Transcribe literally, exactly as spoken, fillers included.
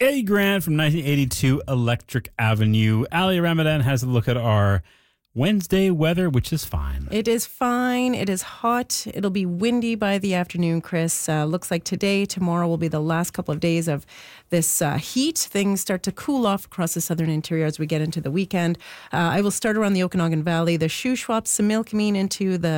Eddie Grant from nineteen eighty-two, Electric Avenue. Ali Ramadan has a look at our Wednesday weather, which is fine. It is fine. It is hot. It'll be windy by the afternoon, Chris. Uh, looks like today, tomorrow will be the last couple of days of this uh, heat. Things start to cool off across the southern interior as we get into the weekend. Uh, I will start around the Okanagan Valley, the Shuswap, Similkameen into the